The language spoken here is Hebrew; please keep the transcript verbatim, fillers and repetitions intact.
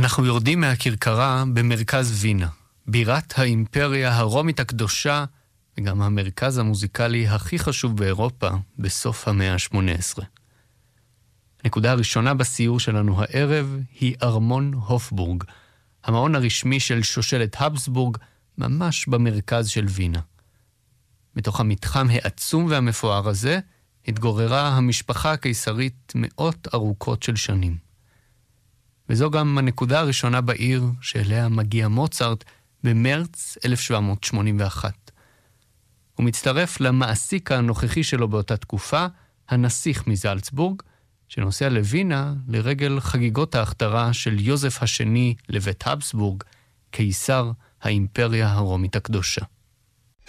אנחנו יורדים מהכרכרה במרכז וינה, בירת האימפריה הרומית הקדושה, וגם המרכז המוזיקלי הכי חשוב באירופה בסוף המאה ה-שמונה עשרה. הנקודה הראשונה בסיור שלנו הערב היא ארמון הופבורג, המעון הרשמי של שושלת הבסבורג, ממש במרכז של וינה. בתוך המתחם העצום והמפואר הזה התגוררה המשפחה הקיסרית מאות ארוכות של שנים. וזו גם הנקודה הראשונה בעיר שאליה מגיע מוצרט במרץ אלף שבע מאות שמונים ואחת. הוא מצטרף למעסיק הנוכחי שלו באותה תקופה, הנסיך מזלצבורג, שנוסע לווינה לרגל חגיגות ההכתרה של יוזף השני לבית הבסבורג, קיסר האימפריה הרומית הקדושה.